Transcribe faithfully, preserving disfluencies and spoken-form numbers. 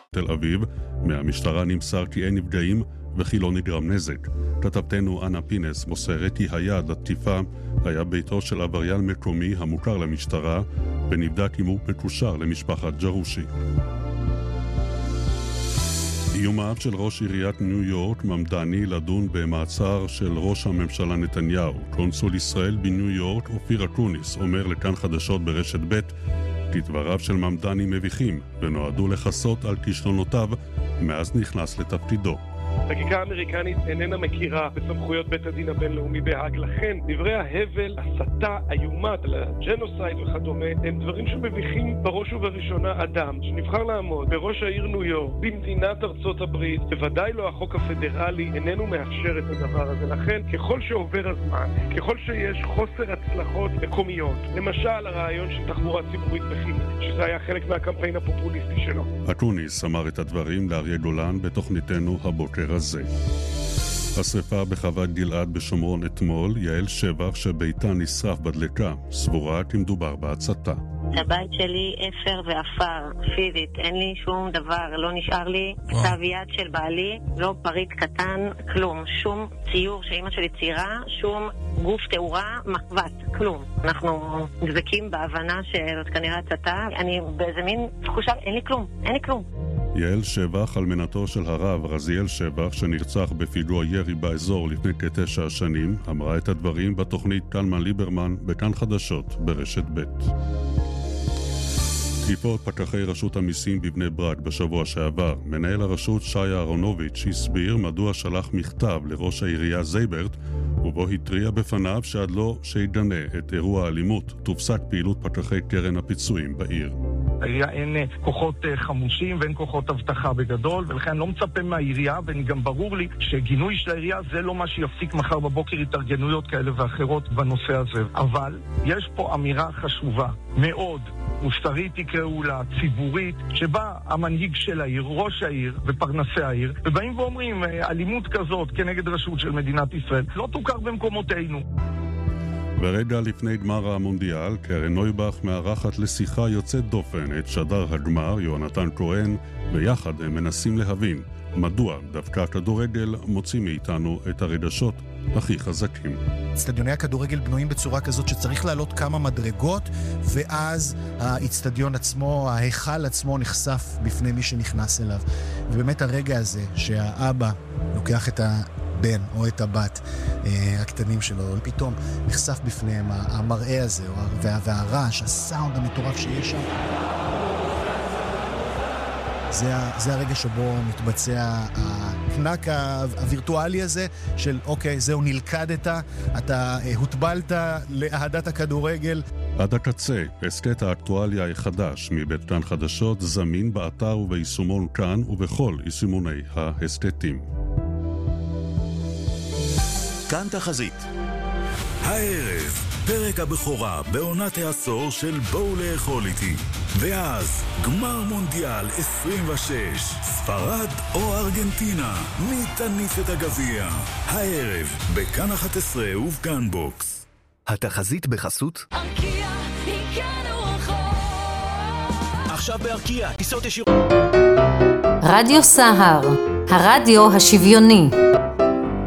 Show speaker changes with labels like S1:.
S1: תל אביב. מהמשטרה נמסר כי אין נפגעים וכי לא נגרם נזק. כתבתנו אנה פינס מוסרת כי היעד לתקיפה היה ביתו של עבריין מקומי המוכר למשטרה, ונבדק אם הוא מקושר למשפחת ג'רושי. איומיו של ראש עיריית ניו יורק ממדני לדון במעצר של ראש הממשלה נתניהו. קונסול ישראל בניו יורק אופיר אקוניס אומר לכאן חדשות ברשת ב' כי דבריו של ממדני מביכים ונועדו לחסות על כישלונותיו מאז נכנס לתפקידו.
S2: החקיקה האמריקנית איננה מכירה בסמכויות בית הדין הבינלאומי בהאג, לכן דברי ההבל, הסתה, איומת, לג'נוסייד וכדומה, הם דברים שמביכים בראש ובראשונה אדם שנבחר לעמוד בראש העיר ניו יורק במדינת ארצות הברית. בוודאי לא החוק הפדרלי איננו מאפשר את הדבר הזה. לכן ככל שעובר הזמן, ככל שיש חוסר הצלחות מקומיות, למשל הרעיון של תחבורה ציבורית בחינם, שזה היה חלק מהקמפיין הפופוליסטי שלו.
S1: אקוניס אמר את הדברים לאריה גולן בתוכניתנו הבוקר הזה. השריפה בחוות גלעד בשומרון אתמול, יעל שבח שביתה נשרף בדלקה, סבורה כי מדובר בהצתה.
S3: הבית שלי אפר ואפר, פיזית, אין לי שום דבר, לא נשאר לי כתב יד של בעלי, לא פריט קטן, כלום, שום ציור שאמא שלי ציירה, שום גוף תאורה, מחבת, כלום. אנחנו דבקים בהבנה שזאת כנראה הצתה, אני באיזה מין תחושה, אין לי כלום, אין לי כלום.
S1: יעל שבח, אלמנתו של הרב רזיאל שבח, שנרצח בפיגוע ירי באזור לפני כתשע שנים, אמרה את הדברים בתוכנית קלמן ליברמן בכאן חדשות ברשת ב'. תקיפות פקחי רשות המיסים בבני ברק בשבוע שעבר. מנהל הרשות שי אהרונוביץ' הסביר מדוע שלח מכתב לראש העירייה זייברט, ובו התריע בפניו שעד לא שיגנה את אירוע האלימות תופסק פעילות פקחי קרן הפיצויים בעיר.
S4: העירייה אין כוחות חמושים ואין כוחות הבטחה בגדול, ולכן אני לא מצפה מהעירייה, וגם ברור לי שגינוי של העירייה זה לא מה שיפסיק מחר בבוקר התארגנויות כאלה ואחרות בנושא הזה. אבל יש פה אמירה חשובה מאוד, מוסרית יקראו לה, ציבורית, שבה המנהיג של העיר, ראש העיר ופרנסי העיר, ובאים ואומרים אלימות כזאת כנגד רשות של מדינת ישראל לא תוכר במקומותינו.
S1: ורגע לפני גמר המונדיאל, קרן נויבך מארחת לשיחה יוצאת דופן את שדר הגמר יונתן כהן, ויחד הם מנסים להבין מדוע דווקא הכדורגל מוציא מאיתנו את הרגשות הכי חזקים.
S5: אצטדיוני הכדורגל בנויים בצורה כזאת שצריך לעלות כמה מדרגות, ואז האצטדיון עצמו, ההיכל עצמו נחשף בפני מי שנכנס אליו. ובאמת הרגע הזה שהאבא לוקח את הבן או את הבת הקטנים שלו, פתאום נחשף בפניהם המראה הזה והרעש, הסאונד המטורף שיש שם. זה, זה הרגע שבו מתבצע הקנק הווירטואלי הזה של אוקיי, זהו, נלכדת, אתה הוטבלת לאהדת הכדורגל.
S1: עד הקצה, הסקט האקטואליה החדש מבית כאן חדשות זמין באתר וביישומון כאן ובכל יישומוני ההסקטים.
S6: כאן תחזית. הערב, פרק הבכורה בעונת העשור של בואו לאכול איתי. ואז, גמר מונדיאל עשרים ושש, ספרד או ארגנטינה, מי תניף את הגביע? הערב, בכאן אחת עשרה ובכאן בוקס.
S7: התחזית בחסות
S8: ארקיע, הגענו רחוק.
S7: עכשיו בארקיע, טיסות ישירות.
S9: רדיו סהר, הרדיו השוויוני.